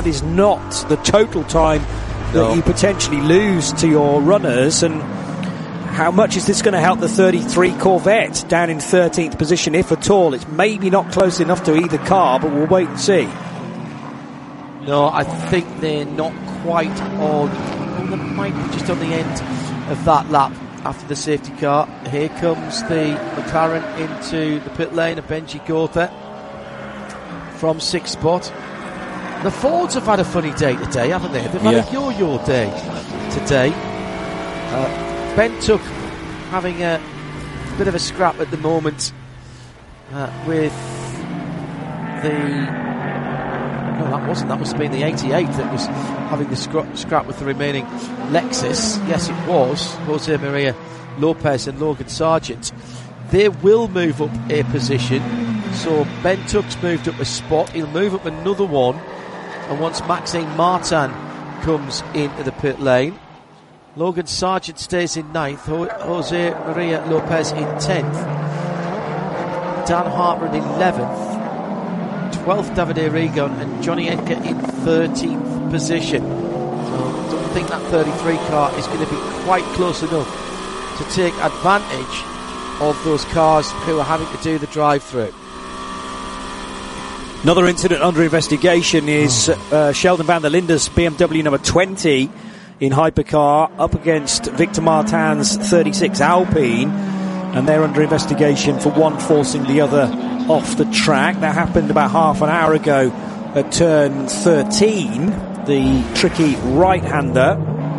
is not the total time that you potentially lose to your runners. And how much is this going to help the 33 Corvette down in 13th position, if at all? It's maybe not close enough to either car, but we'll wait and see. No, I think they're not quite on. They might be just on the end of that lap after the safety car. Here comes the McLaren into the pit lane of Benji Gotha from 6th spot. The Fords have had a funny day today, haven't they? They've had a yo-yo day today. Ben Tuck having a bit of a scrap at the moment with the... No, that wasn't. That must have been the 88 that was having the scrap with the remaining Lexus. Yes, it was. Jose Maria Lopez and Logan Sargent. They will move up a position. So Ben Tuck's moved up a spot. He'll move up another one. And once Maxime Martin comes into the pit lane, Logan Sargent stays in 9th. Jose Maria Lopez in 10th. Dan Harper in 11th. 12th Davide Rigon, and Johnny Edgar in 13th position. So I don't think that 33 car is going to be quite close enough to take advantage of those cars who are having to do the drive-through. Another incident under investigation is Sheldon van der Linde's BMW number 20 in hypercar up against Victor Martin's 36 Alpine, and they're under investigation for one forcing the other off the track. That happened about half an hour ago at turn 13, the tricky right-hander.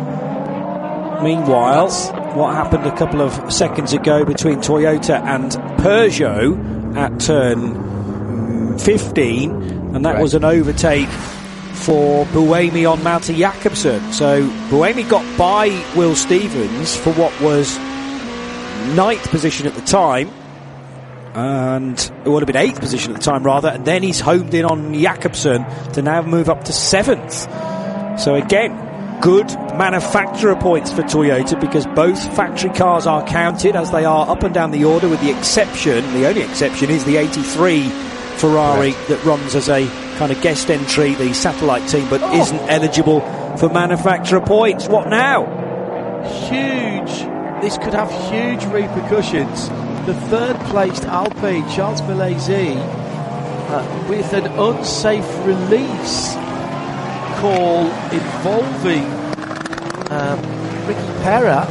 Meanwhile, what happened a couple of seconds ago between Toyota and Peugeot at turn 15, and that was an overtake for Buemi on Malte Jakobsen. So Buemi got by Will Stevens for what was 9th position at the time, and it would have been 8th position at the time rather, and then he's homed in on Jakobsen to now move up to 7th. So again, good manufacturer points for Toyota, because both factory cars are counted as they are up and down the order, with the only exception is the 83 Ferrari that runs as a kind of guest entry, the satellite team, but isn't eligible for manufacturer points. What now? Huge. This could have huge repercussions. The third placed Alpine, Charles Milesi, with an unsafe release call involving Ricky Perra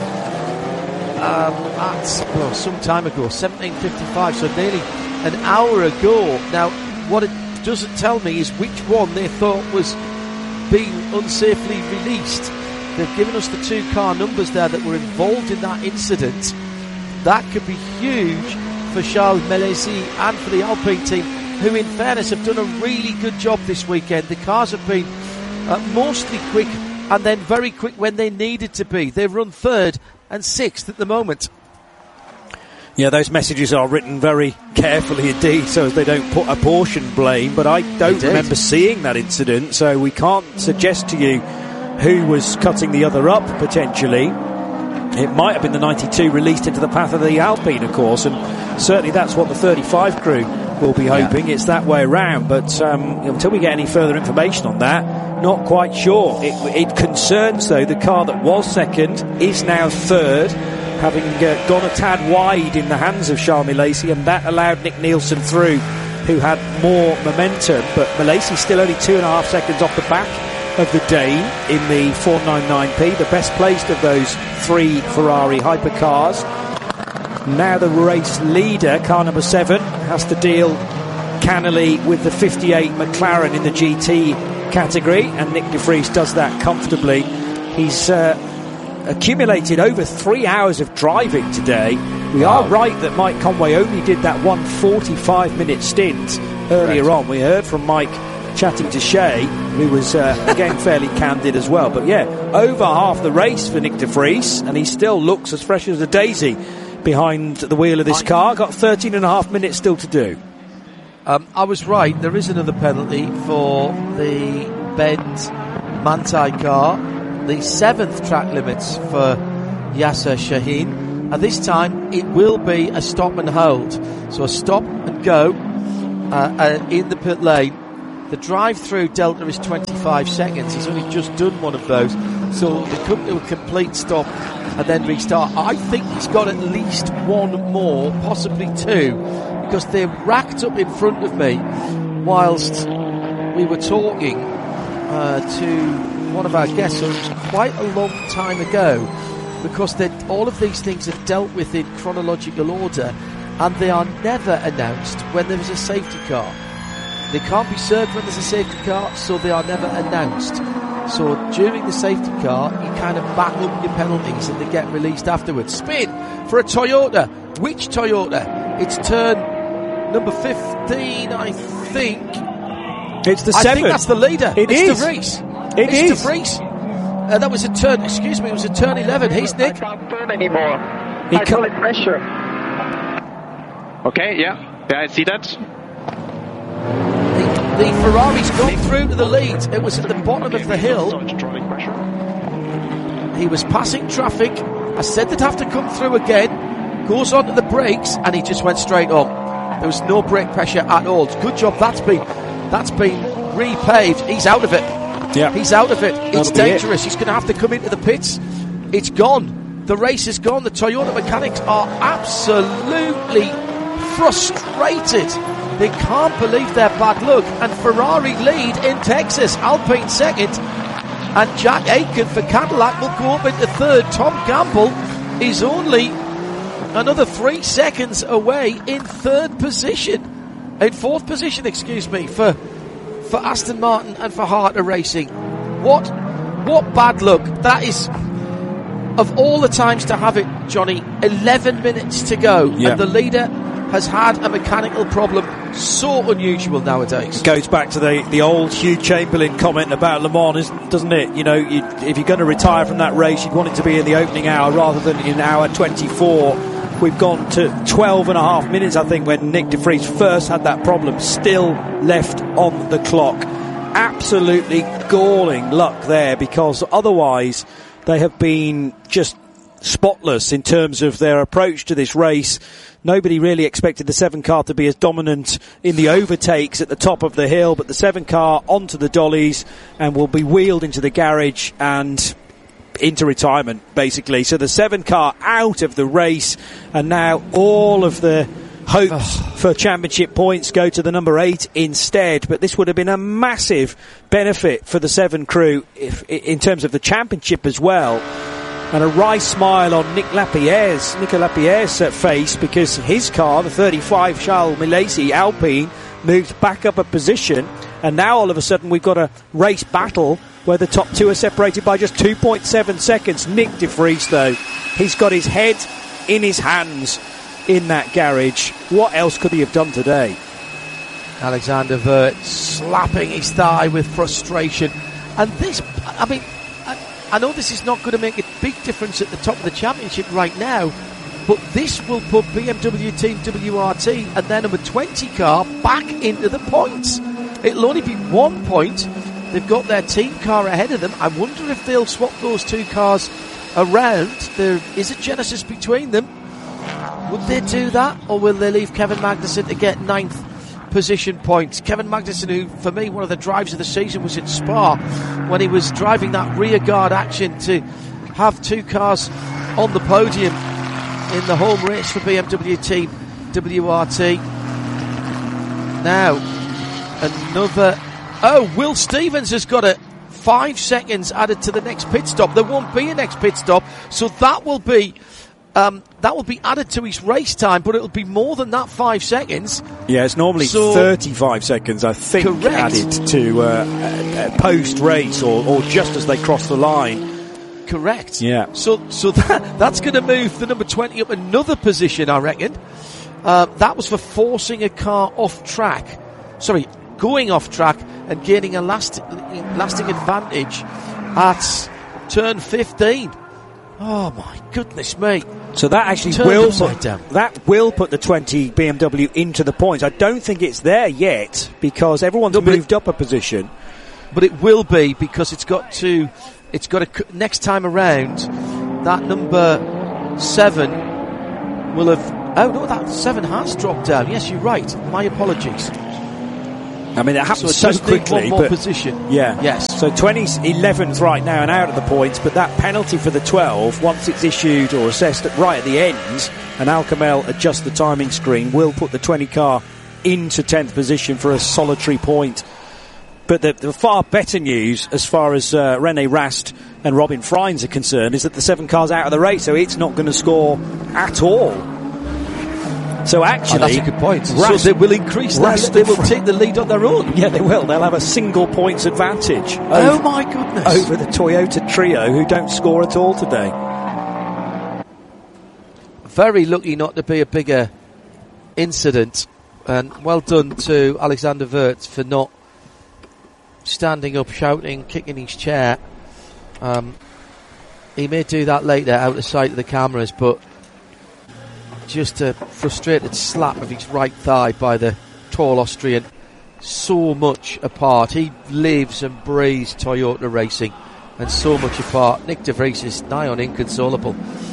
at some time ago, 17:55, so nearly an hour ago. Now, what it doesn't tell me is which one they thought was being unsafely released. They've given us the 2 car numbers there that were involved in that incident. That could be huge for Charles Milesi and for the Alpine team, who in fairness have done a really good job this weekend. The cars have been mostly quick and then very quick when they needed to be. They've run 3rd and 6th at the moment. Yeah, those messages are written very carefully indeed, so as they don't apportion blame, but I don't remember seeing that incident, so we can't suggest to you who was cutting the other up, potentially. It might have been the 92 released into the path of the Alpine, of course, and certainly that's what the 35 crew will be hoping. It's that way around, but until we get any further information on that, not quite sure. It concerns, though, the car that was 2nd is now 3rd, having gone a tad wide in the hands of Charles Milesi, and that allowed Nick Nielsen through, who had more momentum, but Milesi's still only 2.5 seconds off the back of the Dane in the 499P, the best placed of those 3 Ferrari hypercars. Now the race leader, car number 7, has to deal cannily with the 58 McLaren in the GT category, and Nick de Vries does that comfortably. He's accumulated over 3 hours of driving today. We are right that Mike Conway only did that 1:45-minute stint earlier on. We heard from Mike chatting to Shea, who was again fairly candid as well. But yeah, over half the race for Nick de Vries, and he still looks as fresh as a daisy behind the wheel of this car. Got 13.5 minutes still to do. I was right. There is another penalty for the Benz Manthey car. The 7th track limits for Yasser Shaheen, and this time it will be a stop and hold. So a stop and go in the pit lane The drive-through delta is 25 seconds. He's only just done one of those. So they come to a complete stop and then restart. I think he's got at least one more, possibly two, because they're racked up in front of me whilst we were talking to one of our guests quite a long time ago, because all of these things are dealt with in chronological order, and they are never announced when there is a safety car. They can't be served when there's a safety car, so they are never announced. So during the safety car, you kind of back up your penalties and they get released afterwards. Spin for a Toyota. Which Toyota? It's turn number 15, I think. It's the 7th. I think that's the leader. It's De Vries. It's De Vries. That was a turn, excuse me, it was a turn 11. Here's Nick. I can't turn anymore. I call it pressure. Okay, yeah, I see that. The Ferrari's gone through to the lead. It was at the bottom of the hill. He was passing traffic. I said they'd have to come through again. Goes on to the brakes and he just went straight on. There was no brake pressure at all. Good job. That's been repaved. He's out of it. Yeah, he's out of it. It's dangerous. It. He's going to have to come into the pits. It's gone. The race is gone. The Toyota mechanics are absolutely frustrated. They can't believe their bad luck. And Ferrari lead in Texas. Alpine second. And Jack Aitken for Cadillac will go up into third. Tom Campbell is only another 3 seconds away in fourth position, for Aston Martin and for Harter Racing. What bad luck. That is, of all the times to have it, Johnny, 11 minutes to go. Yeah. And the leader has had a mechanical problem so unusual nowadays. Goes back to the old Hugh Chamberlain comment about Le Mans, doesn't it? You know, if you're going to retire from that race, you'd want it to be in the opening hour rather than in hour 24. We've gone to 12 and a half minutes, I think, when Nick De Vries first had that problem, still left on the clock. Absolutely galling luck there, because otherwise they have been just spotless in terms of their approach to this race. Nobody really expected the 7 car to be as dominant in the overtakes at the top of the hill, but the 7 car onto the dollies and will be wheeled into the garage and into retirement, basically. So the 7 car out of the race, and now all of the hopes for championship points go to the number 8 instead. But this would have been a massive benefit for the 7 crew in terms of the championship as well. And a wry smile on Nico Lapierre's face, because his car, the 35 Charles Milesi Alpine, moved back up a position, and now all of a sudden we've got a race battle where the top 2 are separated by just 2.7 seconds. Nick De Vries, though, he's got his head in his hands in that garage. What else could he have done today? Alexander Wurz slapping his thigh with frustration. And this, I mean, I know this is not going to make a big difference at the top of the championship right now, but this will put BMW Team WRT and their number 20 car back into the points. It'll only be 1 point. They've got their team car ahead of them. I wonder if they'll swap those 2 cars around. There is a Genesis between them. Would they do that, or will they leave Kevin Magnussen to get 9th position points? Kevin Magnussen, who for me one of the drives of the season was in Spa, when he was driving that rear guard action to have 2 cars on the podium in the home race for BMW Team WRT. Now another Will Stevens has got a 5 seconds added to the next pit stop. There won't be a next pit stop, so that will be added to his race time, but it'll be more than that 5 seconds. Yeah, it's normally 35 seconds, I think, correct, added to post-race or just as they cross the line. Correct. Yeah. So that's going to move the number 20 up another position, I reckon. That was for forcing a car off track. Sorry, going off track and gaining a lasting advantage at turn 15. Oh my goodness me. So that actually will put the 20 BMW into the points. I don't think it's there yet because everyone's moved up a position. But it will be, because it's got to next time around, that number 7 will have, oh no, that 7 has dropped down. Yes, you're right. My apologies. I mean, it happens so quickly. One more position. Yeah. Yes. So 20's 11th right now and out of the points, but that penalty for the 12, once it's issued or assessed right at the end, and Al Kamel adjusts the timing screen, will put the 20 car into 10th position for a solitary point. But the far better news, as far as René Rast and Robin Freins are concerned, is that the 7 car's out of the race, so it's not going to score at all. So actually, that's a good point. So they will increase that. They will take the lead on their own. Yeah, they will. They'll have a single points advantage. Oh my goodness! Over the Toyota trio, who don't score at all today. Very lucky not to be a bigger incident, and well done to Alexander Wirtz for not standing up, shouting, kicking his chair. He may do that later, out of sight of the cameras, but just a frustrated slap of his right thigh by the tall Austrian. So much apart. He lives and breathes Toyota racing, and so much apart. Nick De Vries is nigh on inconsolable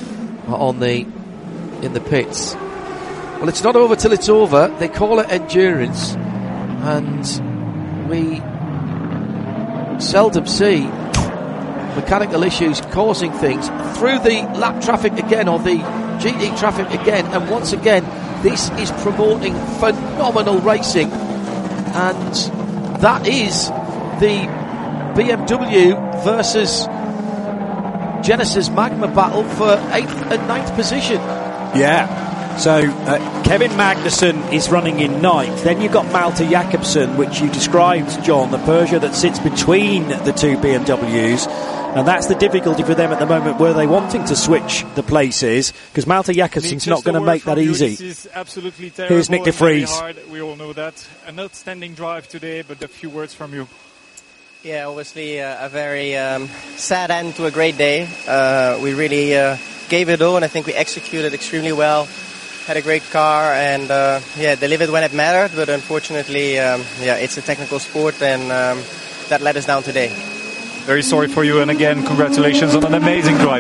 in the pits. Well, it's not over till it's over. They call it endurance, and we seldom see mechanical issues causing things through the lap traffic again, or the GT traffic again, and once again this is promoting phenomenal racing, and that is the BMW versus Genesis Magma battle for 8th and 9th position. Yeah, so Kevin Magnussen is running in 9th. Then you've got Malte Jakobsen, which you described, John, the Peugeot that sits between the two BMWs. And that's the difficulty for them at the moment, were they wanting to switch the places, because Malte Jakobsen's not going to make that easy. This is absolutely terrible. Here's Nick De Vries. We all know that. An outstanding drive today, but a few words from you. Yeah, obviously a very sad end to a great day. We really gave it all, and I think we executed extremely well. Had a great car, and delivered when it mattered. But unfortunately, it's a technical sport, and that let us down today. Very sorry for you, and again, congratulations on an amazing drive.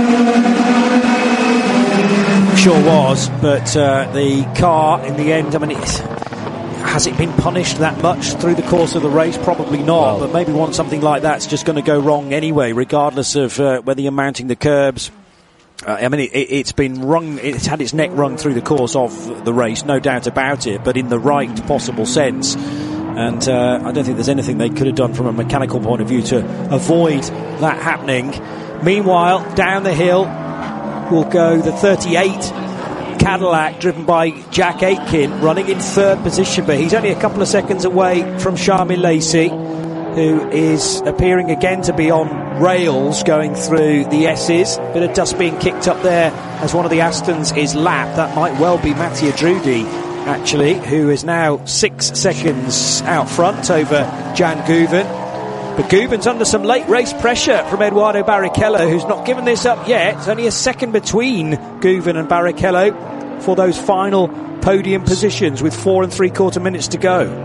Sure was, but the car in the end, I mean, has it been punished that much through the course of the race? Probably not, but maybe something like that's just going to go wrong anyway, regardless of whether you're mounting the curbs. I mean, it's been wrung, it's had its neck wrung through the course of the race, no doubt about it, but in the right possible sense. And I don't think there's anything they could have done from a mechanical point of view to avoid that happening. Meanwhile, down the hill will go the 38 Cadillac, driven by Jack Aitken, running in 3rd position, but he's only a couple of seconds away from Sharmin Lacey, who is appearing again to be on rails going through the S's. Bit of dust being kicked up there as one of the Astons is lapped. That might well be Mattia Drudi, actually, who is now 6 seconds out front over Jan Guven. But Guven's under some late race pressure from Eduardo Barrichello, who's not given this up yet. It's only a second between Guven and Barrichello for those final podium positions with 4 3/4 minutes to go.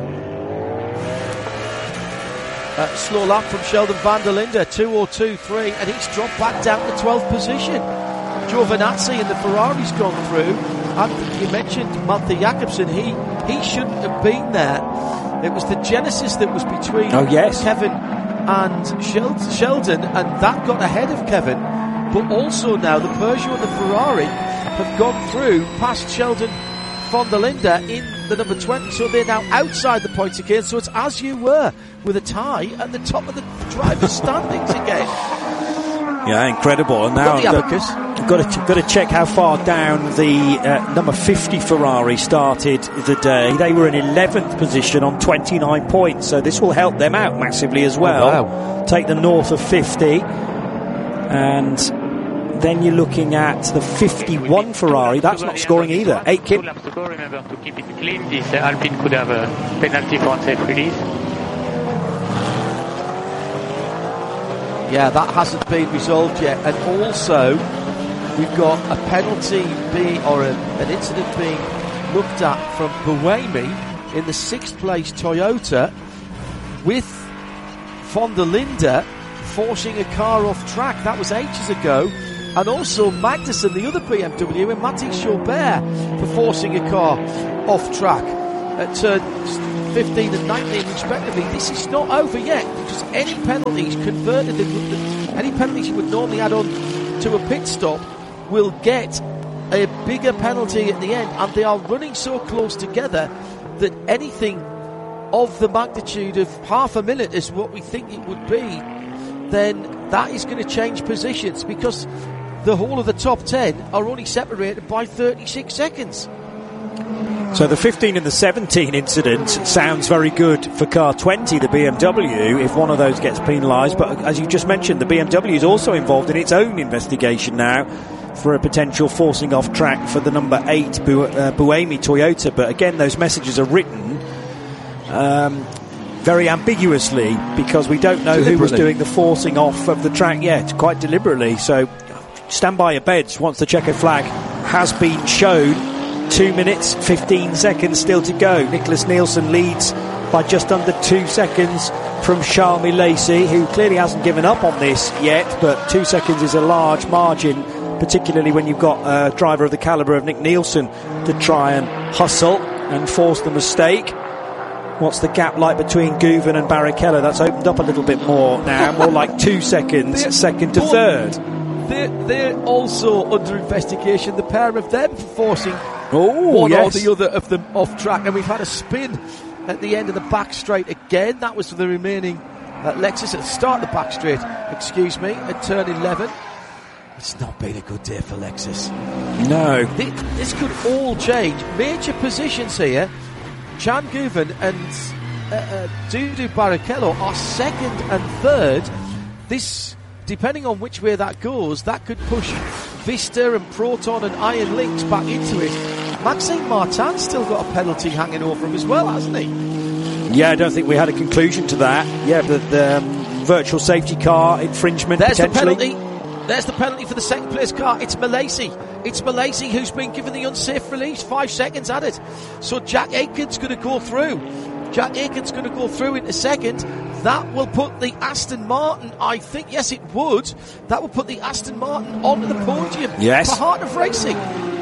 Slow lap from Sheldon van der Linde, 2:02.3, and he's dropped back down to 12th position. Giovinazzi and the Ferrari's gone through. And you mentioned Malte Jakobsen, he shouldn't have been there. It was the Genesis that was between Kevin and Sheldon, and that got ahead of Kevin. But also now the Peugeot and the Ferrari have gone through past Sheldon van der Linde in the number 20, so they're now outside the points again. So it's as you were, with a tie at the top of the driver's standings again. Yeah, incredible. And now I've got to check how far down the number 50 Ferrari started the day. They were in 11th position on 29 points, so this will help them out massively as well. Oh, wow. Take them north of 50, and then you're looking at the 51 Ferrari. That's not scoring either. Aitken. 2 laps to go. Remember to keep it clean. This Alpine could have a penalty for unsafe release. Yeah, that hasn't been resolved yet. And also, we've got a penalty an incident being looked at from Buemi in the 6th place Toyota, with van der Linde forcing a car off track. That was ages ago. And also Magnussen, the other BMW, and Mathieu Chaubert for forcing a car off track at turn 15 and 19 respectively. This is not over yet, because any penalties converted, any penalties you would normally add on to a pit stop will get a bigger penalty at the end, and they are running so close together that anything of the magnitude of half a minute is what we think it would be, then that is going to change positions, because the whole of the top 10 are only separated by 36 seconds. So the 15 and the 17 incident sounds very good for car 20, the BMW, if one of those gets penalised. But as you just mentioned, the BMW is also involved in its own investigation now for a potential forcing off track for the number 8 Buemi Toyota. But again, those messages are written very ambiguously, because we don't know who was doing the forcing off of the track yet, quite deliberately. So stand by your beds once the checkered flag has been shown. 2 minutes, 15 seconds still to go. Nicholas Nielsen leads by just under 2 seconds from Charles Milesi, who clearly hasn't given up on this yet, but 2 seconds is a large margin, particularly when you've got a driver of the calibre of Nick Nielsen to try and hustle and force the mistake. What's the gap like between Guven and Barrichello? That's opened up a little bit more now, more like 2 seconds, second to third. They're also under investigation, the pair of them, for forcing or the other of them off track. And we've had a spin at the end of the back straight again. That was for the remaining Lexus at the start of the back straight, at turn 11. It's not been a good day for Lexus. No. This could all change. Major positions here. Jan Guven and Dudu Barrichello are second and third. This, depending on which way that goes, that could push Vista and Proton and Iron Lynx back into it. Maxime Martin's still got a penalty hanging over him as well, hasn't he? Yeah, I don't think we had a conclusion to that. Yeah, the virtual safety car infringement. There's potentially. The penalty. There's the penalty for the second place car. It's Milesi. It's Milesi who's been given the unsafe release. 5 seconds added. So Jack Aitken's going to go through. Jack Aitken's going to go through into second. That will put the Aston Martin, I think, yes it would, that will put the Aston Martin onto the podium for Heart of Racing.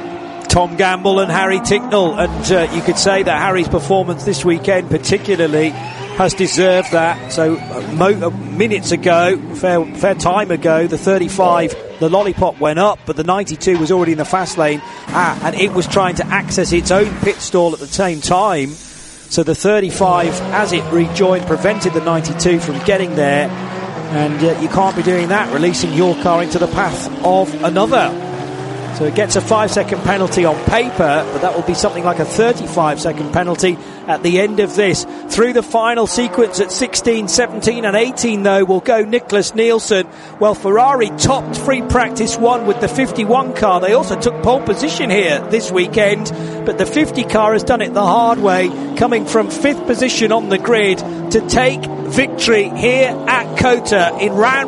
Tom Gamble and Harry Ticknell, and you could say that Harry's performance this weekend particularly has deserved that. So minutes ago, fair time ago, the 35, the lollipop went up, but the 92 was already in the fast lane, and it was trying to access its own pit stall at the same time. So the 35, as it rejoined, prevented the 92 from getting there, and you can't be doing that, releasing your car into the path of another. So it gets a 5-second penalty on paper, but that will be something like a 35-second penalty at the end of this. Through the final sequence at 16, 17 and 18, though, will go Nicholas Nielsen. Well, Ferrari topped free practice 1 with the 51 car. They also took pole position here this weekend, but the 50 car has done it the hard way, coming from 5th position on the grid to take victory here at COTA in round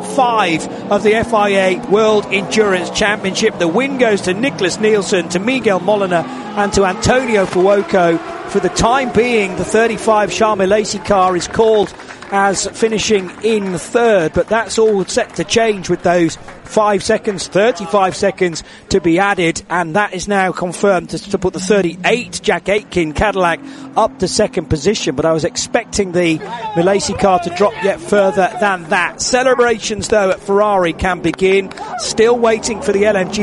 5 of the FIA World Endurance Championship. The win goes to Nicholas Nielsen, to Miguel Molina and to Antonio Fuoco. For the time being, the 35 Charles Milesi car is called as finishing in third, but that's all set to change with those 5 seconds, 35 seconds to be added, and that is now confirmed to put the 38 Jack Aitken Cadillac up to second position. But I was expecting the Milesi car to drop yet further than that. Celebrations, though, at Ferrari can begin. Still waiting for the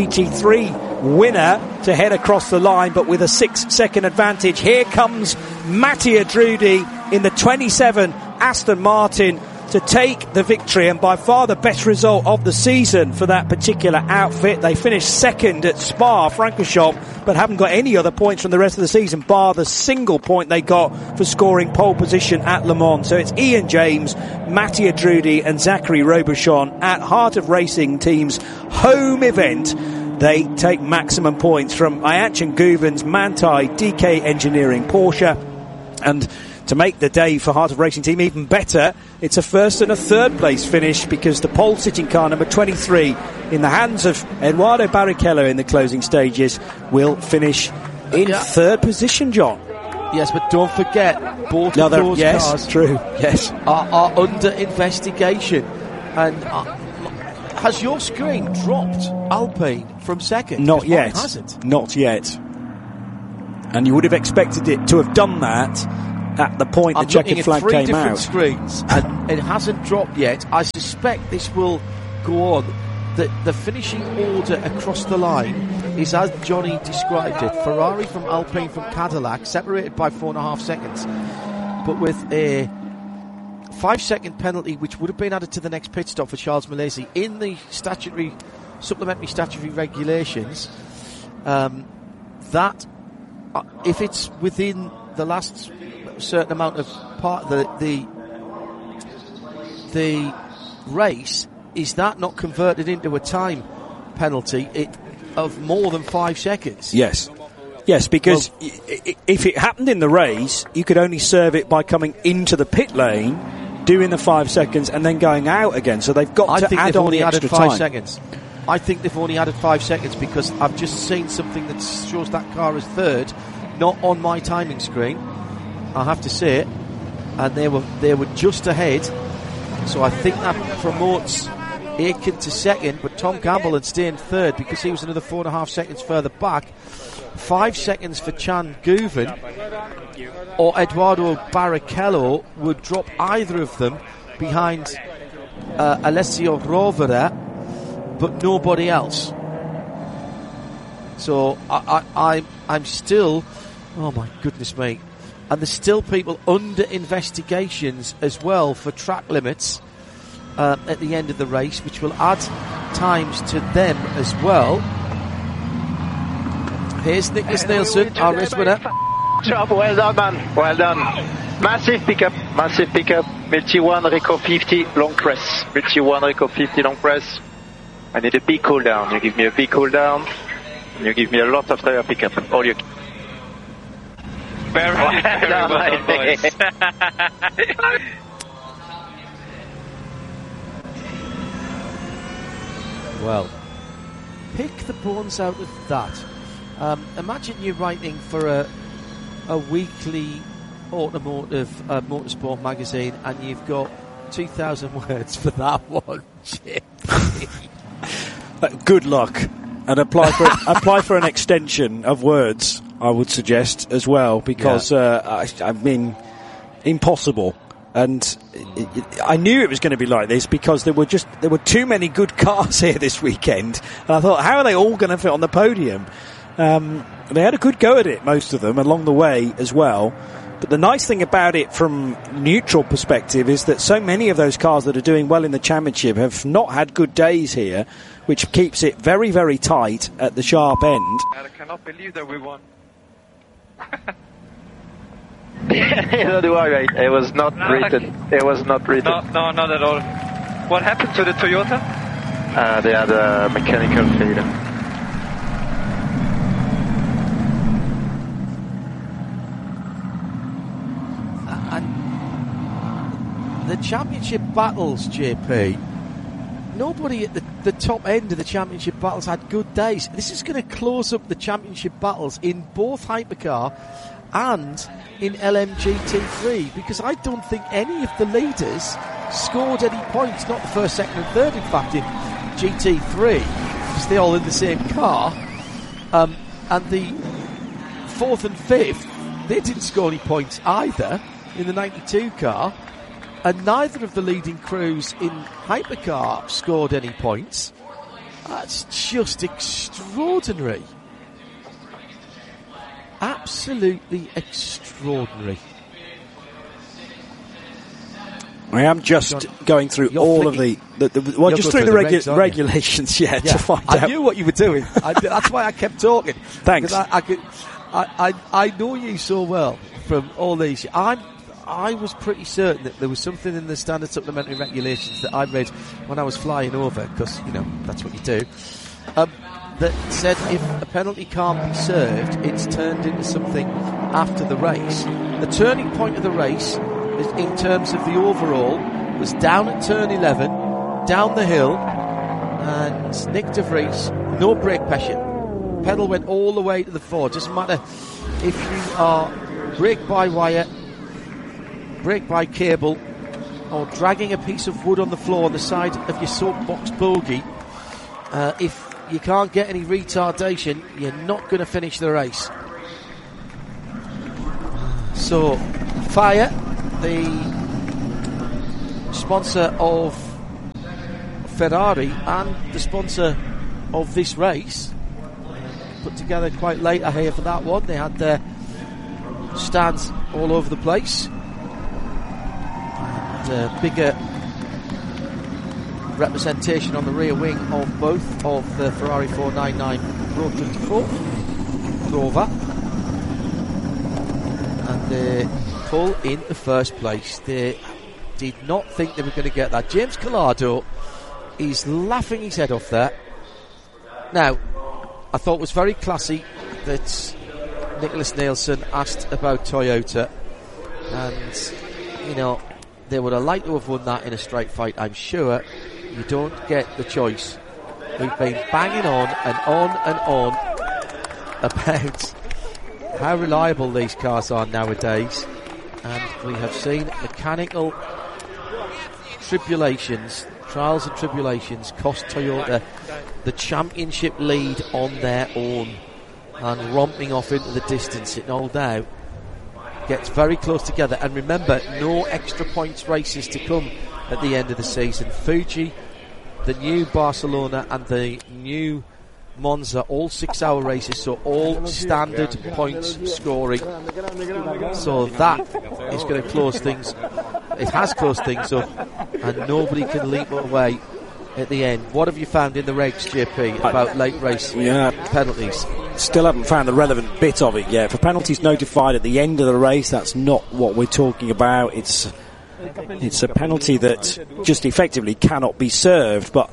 LMGT3 winner to head across the line, but with a 6-second advantage. Here comes Mattia Drudi in the 27 Aston Martin to take the victory, and by far the best result of the season for that particular outfit. They finished second at Spa-Francorchamps, but haven't got any other points from the rest of the season, bar the single point they got for scoring pole position at Le Mans. So it's Ian James, Mattia Drudi and Zachary Robuchon at Heart of Racing Team's home event. They take maximum points from Ayachin Guven's Manthey DK Engineering Porsche, and to make the day for Heart of Racing Team even better, it's a first and a third place finish, because the pole sitting car number 23 in the hands of Eduardo Barrichello in the closing stages will finish in third position, John. Yes, but don't forget, both of those cars true. Are under investigation. And has your screen dropped Alpine from second? Not yet. Hasn't. Not yet. And you would have expected it to have done that at the point the checkered flag came out. I'm looking at 3 different screens, and it hasn't dropped yet. I suspect this will go on. The finishing order across the line is as Johnny described it. Ferrari from Alpine from Cadillac, separated by 4.5 seconds, but with a 5-second penalty which would have been added to the next pit stop for Charles Mallacy in the supplementary statutory regulations. That if it's within the last certain amount of part of the race, is that not converted into a time penalty of more than 5 seconds? Yes, because if it happened in the race, you could only serve it by coming into the pit lane, doing the 5 seconds, and then going out again. So they've got to add on the extra time. Seconds. I think they've only added 5 seconds because I've just seen something that shows that car as third, not on my timing screen. I have to say it, and they were just ahead. So I think that promotes Aitken to second, but Tom Campbell had stayed in third because he was another 4.5 seconds further back. 5 seconds for Chan Guven or Eduardo Barrichello would drop either of them behind Alessio Rovera, but nobody else. So I'm still, oh my goodness me, and there's still people under investigations as well for track limits at the end of the race, which will add times to them as well. Here's Nicholas Nielsen, our race winner. Job, well done, man. Well done. Massive pickup. Multi-1, Reco 50, long press. Multi-1, Reco 50, long press. I need a big cool down. You give me a big cool down. You give me a lot of tire pickup. All you. Very well done, boys. Well, pick the bones out of that. Imagine you're writing for a weekly automotive motorsport magazine, and you've got 2,000 words for that one. Good luck, and apply for an extension of words, I would suggest as well, because I mean, impossible. And I knew it was going to be like this because there were too many good cars here this weekend, and I thought, how are they all going to fit on the podium? They had a good go at it, most of them, along the way as well. But the nice thing about it from neutral perspective is that so many of those cars that are doing well in the championship have not had good days here, which keeps it very, very tight at the sharp end. I cannot believe that we won. Neither do I, mate. It was not written. It was not written. No, not at all. What happened to the Toyota? They had a mechanical failure. And the championship battles, JP, nobody at the top end of the championship battles had good days. This is going to close up the championship battles in both hypercar and in LMGT3, because I don't think any of the leaders scored any points, not the first, second and third, in fact, in GT3, because they're all in the same car, and the fourth and fifth, they didn't score any points either in the 92 car, and neither of the leading crews in hypercar scored any points. That's just extraordinary. Absolutely extraordinary. I am just going through all of the just through the regulations, to find out. I knew what you were doing. That's why I kept talking. Thanks. I know you so well from all these. I was pretty certain that there was something in the standard supplementary regulations that I read when I was flying over, because that's what you do. That said, if a penalty can't be served, it's turned into something after the race. The turning point of the race, in terms of the overall, was down at turn 11, down the hill, and Nick De Vries, no brake pressure. Pedal went all the way to the fore. Doesn't matter if you are brake by wire, brake by cable, or dragging a piece of wood on the floor on the side of your soapbox bogie. If you can't get any retardation, you're not going to finish the race. So, Fire, the sponsor of Ferrari and the sponsor of this race, put together quite late, I hear, for that one. They had their stands all over the place. And bigger representation on the rear wing of both of the Ferrari 499 Pro 24 Rover. And they pull in the first place. They did not think they were going to get that. James Collado is laughing his head off there. Now, I thought it was very classy that Nicholas Nielsen asked about Toyota, and you know, they would have liked to have won that in a straight fight. I'm sure. You don't get the choice. We've been banging on and on and on about how reliable these cars are nowadays, and we have seen mechanical trials and tribulations cost Toyota the championship lead on their own, and romping off into the distance. It no doubt gets very close together. And remember, no extra points races to come at the end of the season. Fuji, the new Barcelona and the new Monza, all 6-hour races, so all standard points scoring. So that is going to close things. It has closed things up, and nobody can leap away at the end. What have you found in the regs, JP, about late race penalties? Still haven't found the relevant bit of it yet. For penalties notified at the end of the race, that's not what we're talking about. It's a penalty that just effectively cannot be served, but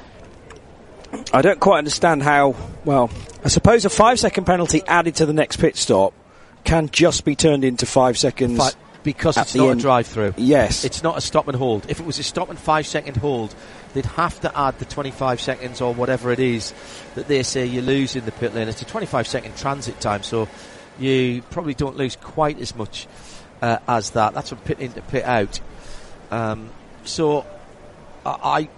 I don't quite understand how. Well, I suppose a 5-second penalty added to the next pit stop can just be turned into 5 seconds. Because it's not a drive-through. Yes. It's not a stop and hold. If it was a stop and 5-second hold, they'd have to add the 25 seconds or whatever it is that they say you lose in the pit lane. It's a 25-second transit time, so you probably don't lose quite as much as that. That's from pit in to pit out. So I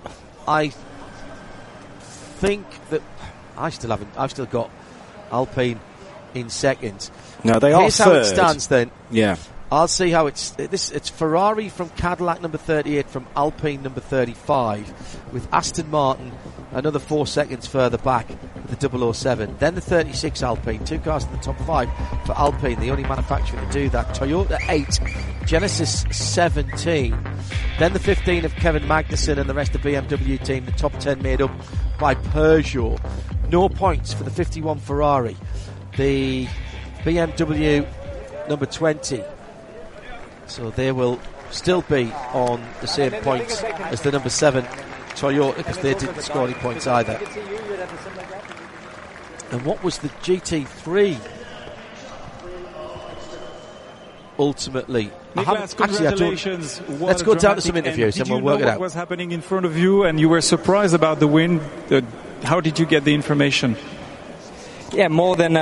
think that I've still got Alpine in second. No, they are Here's third. How it stands then. Yeah. I'll see how it's Ferrari from Cadillac number 38 from Alpine number 35, with Aston Martin another 4 seconds further back with the 007. Then the 36 Alpine, 2 cars in the top 5 for Alpine, the only manufacturer to do that. Toyota 8, Genesis 17. Then the 15 of Kevin Magnussen and the rest of the BMW team, the top 10 made up by Peugeot. No points for the 51 Ferrari. The BMW number 20. So they will still be on the same points as the number 7 Toyota, because they didn't score any points either. And what was the GT3 ultimately? Nicholas, congratulations. Let's go down to some interviews and we'll work it out. What was happening in front of you, and you were surprised about the win? How did you get the information? Yeah, more than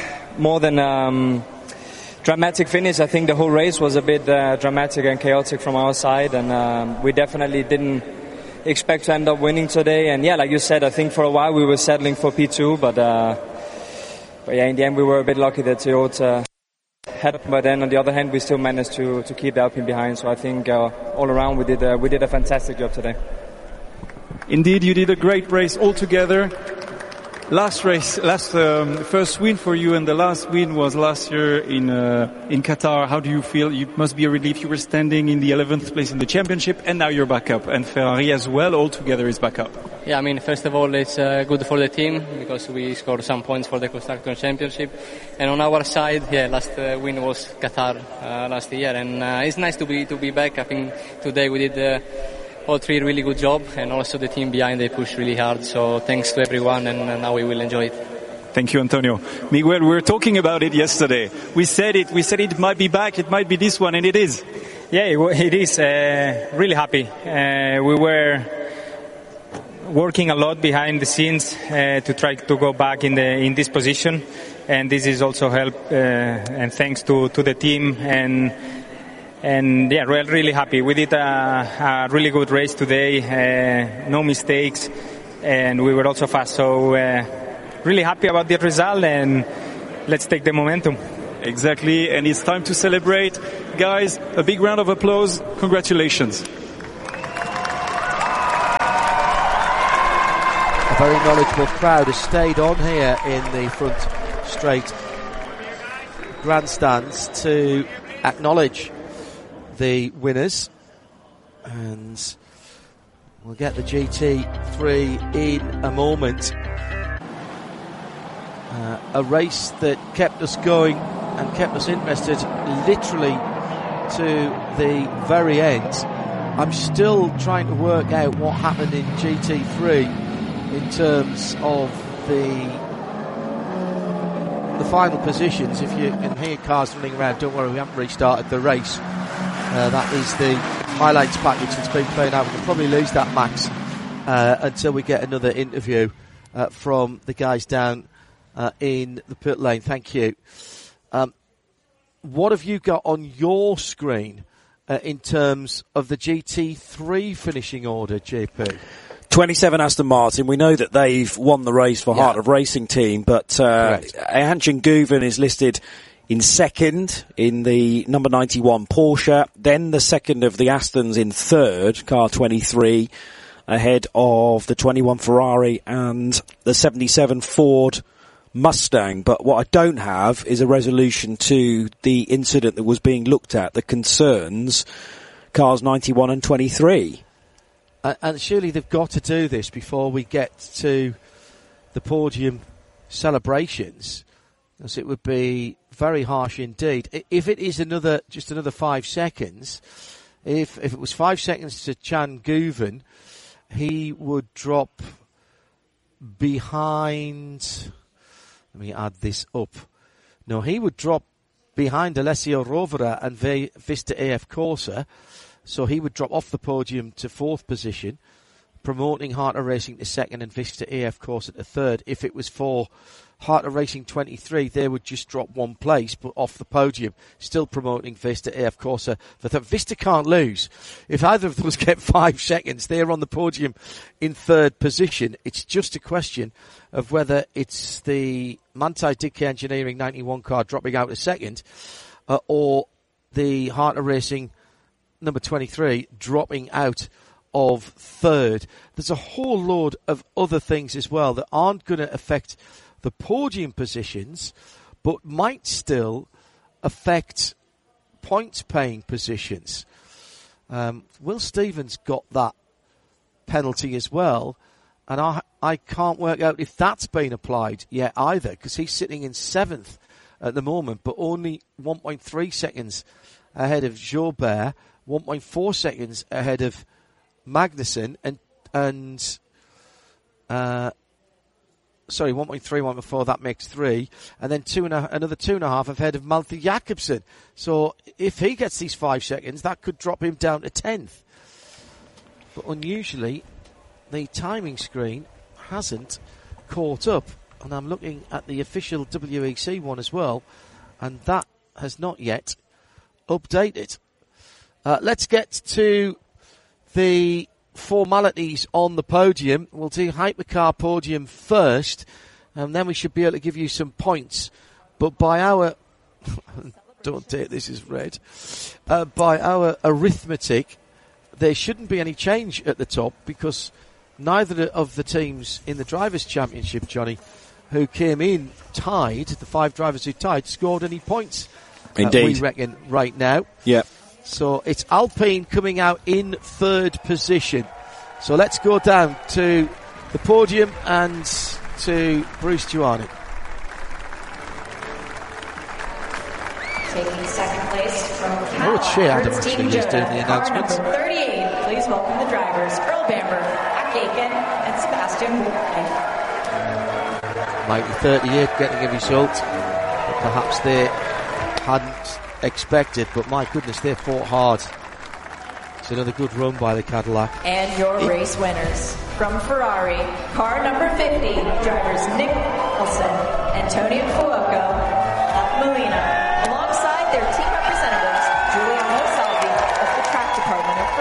dramatic finish. I think the whole race was a bit dramatic and chaotic from our side, and we definitely didn't expect to end up winning today. And yeah, like you said, I think for a while we were settling for P2, but yeah, in the end we were a bit lucky that Toyota had. But then on the other hand, we still managed to keep the Alpine behind. So I think all around we did a fantastic job today. Indeed, you did a great race altogether. First win for you, and the last win was last year in Qatar. How do you feel? It must be a relief. You were standing in the 11th place in the championship, and now you're back up, and Ferrari as well altogether is back up. Yeah, I mean, first of all, it's good for the team because we scored some points for the Constructor Championship, and on our side, yeah, last win was Qatar last year, and it's nice to be back. I think today we did all three really good job, and also the team behind, they pushed really hard, so thanks to everyone, and now we will enjoy it. Thank you, Antonio. Miguel, we were talking about it yesterday. We said it might be back, it might be this one, and it is. Yeah, it is. Really happy. We were working a lot behind the scenes to try to go back in this position, and this is also help and thanks to the team, and yeah, we're really happy. We did a really good race today, no mistakes, and we were also fast. So really happy about the result, and let's take the momentum. Exactly, and it's time to celebrate. Guys, a big round of applause. Congratulations. A very knowledgeable crowd has stayed on here in the front straight grandstands to acknowledge the winners, and we'll get the GT3 in a moment. A race that kept us going and kept us interested literally to the very end. I'm still trying to work out what happened in GT3 in terms of the final positions. If you can hear cars running around, don't worry, we haven't restarted the race. That is the highlights package that's been played out. We can probably lose that, Max, until we get another interview from the guys down in the pit lane. Thank you. What have you got on your screen in terms of the GT3 finishing order, JP? 27 Aston Martin. We know that they've won the race for Heart of Racing team, but Hanchen Guven is listed in second in the number 91 Porsche, then the second of the Astons in third, car 23, ahead of the 21 Ferrari and the 77 Ford Mustang. But what I don't have is a resolution to the incident that was being looked at that concerns cars 91 and 23. And surely they've got to do this before we get to the podium celebrations, as it would be very harsh indeed. If it is just another 5 seconds, if it was 5 seconds to Chan Guven, he would drop behind. Let me add this up. No, he would drop behind Alessio Rovera and Vista AF Corsa. So he would drop off the podium to fourth position, promoting Heart of Racing to second and Vista AF Corsa to third. If it was for Heart of Racing 23, they would just drop one place, but off the podium, still promoting Vista AF Corsa for third. Vista can't lose. If either of those get 5 seconds, they're on the podium in third position. It's just a question of whether it's the Manthey Didke Engineering 91 car dropping out a second, or the Heart of Racing number 23 dropping out of third. There's a whole load of other things as well that aren't going to affect the podium positions, but might still affect points paying positions. Will Stevens got that penalty as well, and I can't work out if that's been applied yet either, because he's sitting in 7th at the moment, but only 1.3 seconds ahead of Joubert, 1.4 seconds ahead of Magnussen, and 1.3, 1.4, that makes 3, and then another 2.5 ahead of Malte Jakobsen. So if he gets these 5 seconds, that could drop him down to 10th. But unusually, the timing screen hasn't caught up, and I'm looking at the official WEC one as well, and that has not yet updated. Let's get to the formalities on the podium. We'll do Hypercar podium first, and then we should be able to give you some points. But by our don't take this as read. By our arithmetic, there shouldn't be any change at the top, because neither of the teams in the Drivers' Championship, Johnny, who came in tied, the 5 drivers who tied, scored any points. Indeed. We reckon right now. Yeah. So it's Alpine coming out in third position. So let's go down to the podium and to Bruce Giuani. Taking second place from Cal, it's Shea Adam actually who's doing the announcements. Number 38, please welcome the drivers, Earl Bamber, Jack Aiken, and Sebastian Bourdais. Might be 38 getting a result that perhaps they hadn't expected, but my goodness, they fought hard. It's another good run by the Cadillac. And your race winners from Ferrari, car number 50, drivers Nick Olsen, Antonio Fuoco, Molina, alongside their team representatives, Giuliano Salvi of the track department of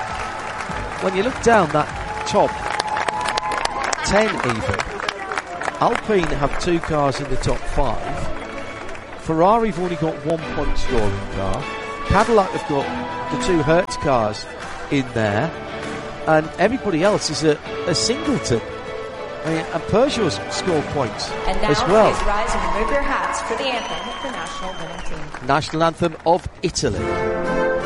Ferrari. When you look down that top 10 even, Alpine have 2 cars in the top 5. Ferrari have only got 1 point scoring car. Cadillac have got the 2 Hertz cars in there, and everybody else is a singleton. I mean, and Peugeot's scored points and now as well. Please rise and remove your hats for the anthem of the national winning team. National anthem of Italy.